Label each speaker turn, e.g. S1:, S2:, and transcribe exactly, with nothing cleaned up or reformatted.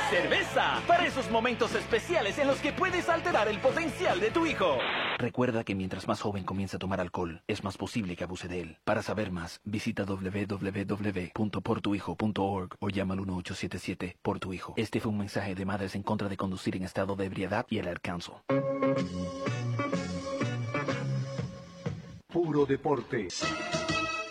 S1: cerveza. Para esos momentos especiales en los que puedes alterar el potencial de tu hijo. Recuerda que mientras más joven comienza a tomar alcohol, es más posible que abuse de él. Para saber más, visita doble u doble u doble u punto por tu hijo punto org o llama al uno ocho siete siete por tu hijo. Este fue un mensaje de Madres en contra de conducir en estado de ebriedad y el Ad Council.
S2: Puro deporte.